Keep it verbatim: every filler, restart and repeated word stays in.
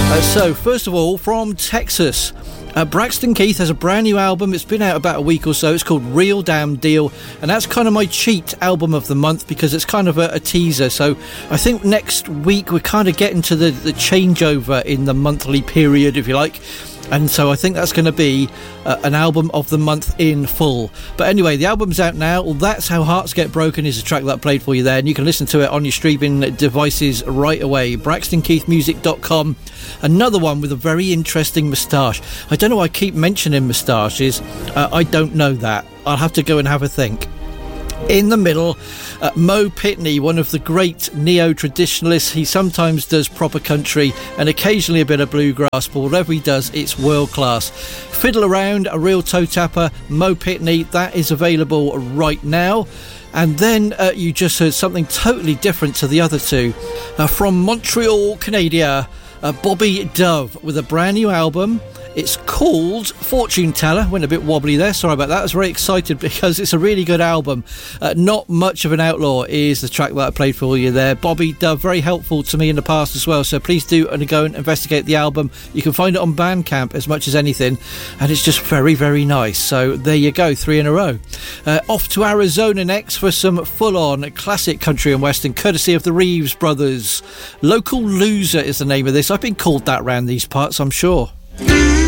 Uh, so, first of all, from Texas, uh, Braxton Keith has a brand new album. It's been out about a week or so. It's called Real Damn Deal, and that's kind of my cheat album of the month because it's kind of a, a teaser. So I think next week we're kind of getting to the, the changeover in the monthly period, if you like. And so I think that's going to be uh, an album of the month in full. But anyway, the album's out now. Well, That's How Hearts Get Broken is a track that I played for you there, and you can listen to it on your streaming devices right away. braxton keith music dot com. Another one with a very interesting moustache. I don't know why I keep mentioning moustaches. Uh, I don't know that. I'll have to go and have a think. In the middle, uh, Mo Pitney, one of the great neo-traditionalists. He sometimes does proper country and occasionally a bit of bluegrass, but whatever he does, it's world-class. Fiddle Around, a real toe tapper, Mo Pitney, that is available right now. And then uh, you just heard something totally different to the other two. Uh, from Montreal, Canada, uh, Bobby Dove with a brand new album. It's called Fortune Teller. Went a bit wobbly there, sorry about that. I was very excited because it's a really good album. Uh, Not Much of an Outlaw is the track that I played for you there. Bobby Dove, very helpful to me in the past as well, so please do and go and investigate the album. You can find it on Bandcamp as much as anything, and it's just very, very nice. So there you go, three in a row. Uh, off to Arizona next for some full-on classic country and western, courtesy of the Reeves Brothers. Local Loser is the name of this. I've been called that round these parts, I'm sure.